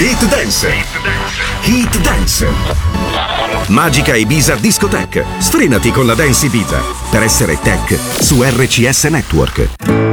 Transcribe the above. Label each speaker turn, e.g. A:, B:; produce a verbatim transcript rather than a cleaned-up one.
A: Hit Dance. Hit Dance. Magica Ibiza Discotheque. Sfrenati con la Dance Ibiza per essere tech su R C S Network.